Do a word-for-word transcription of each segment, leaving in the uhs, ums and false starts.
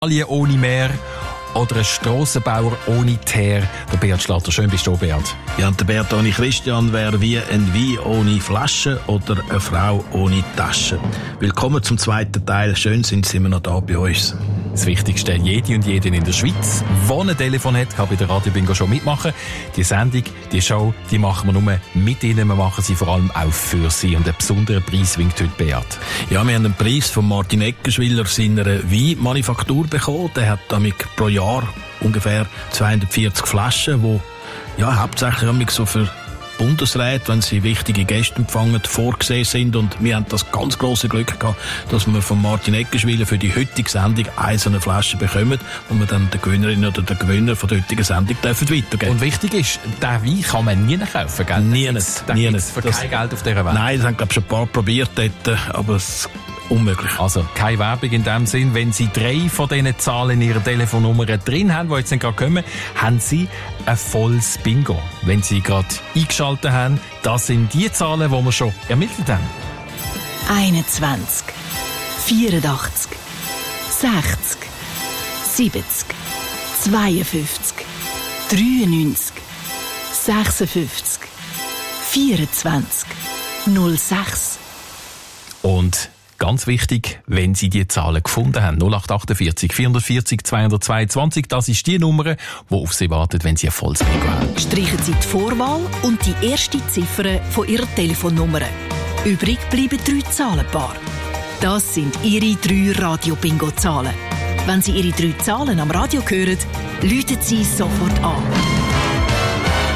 Alien ohne Meer oder ein Strassenbauer ohne Teer. Der Beat Schlatter. Schön bist du, Beat. Ja, und der Beat ohne Christian wäre wie ein Wein ohne Flasche oder eine Frau ohne Tasche. Willkommen zum zweiten Teil. Schön sind Sie immer noch da bei uns. Das Wichtigste, jede und jeden in der Schweiz, der ein Telefon hat, kann bei der Radio Bingo Show mitmachen. Die Sendung, die Show, die machen wir nur mit Ihnen. Wir machen sie vor allem auch für Sie. Und einen besonderen Preis winkt heute Beat. Ja, wir haben einen Preis von Martin Eckenschwiller seiner Weinmanufaktur bekommen. Der hat damit pro Jahr ungefähr zweihundertvierzig Flaschen, die ja, hauptsächlich so für Bundesräte, wenn sie wichtige Gäste empfangen, vorgesehen sind. Und wir haben das ganz grosse Glück gehabt, dass wir von Martin Eckenschwiller für die heutige Sendung eine so eine Flasche bekommen und wir dann der Gewinnerin oder der Gewinner von der heutigen Sendung dürfen weitergeben. Und wichtig ist, diesen Wein kann man nie kaufen, gell? Nie nicht. Den gibt's für kein Geld auf dieser Welt. Nein, das haben glaube ich schon ein paar probiert dort, aber es unmöglich. Also keine Werbung in dem Sinn. Wenn Sie drei von diesen Zahlen in Ihrer Telefonnummer drin haben, die jetzt gerade kommen, haben Sie ein volles Bingo. Wenn Sie gerade eingeschaltet haben, das sind die Zahlen, die wir schon ermittelt haben. einundzwanzig, vierundachtzig, sechzig, siebzig, zweiundfünfzig, dreiundneunzig, sechsundfünfzig, vierundzwanzig, null sechs. Und ganz wichtig, wenn Sie die Zahlen gefunden haben, null acht achtundvierzig, vierhundertvierzig, zweihundertzweiundzwanzig, das ist die Nummer, die auf Sie wartet, wenn Sie ein volles Bingo haben. Streichen Sie die Vorwahl und die erste Ziffer von Ihrer Telefonnummer. Übrig bleiben drei Zahlenpaare. Das sind Ihre drei Radio-Bingo-Zahlen. Wenn Sie Ihre drei Zahlen am Radio hören, läuten Sie sofort an.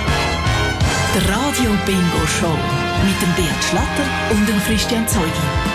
Die Radio-Bingo-Show mit dem Beat Schlatter und dem Christian Zeugi.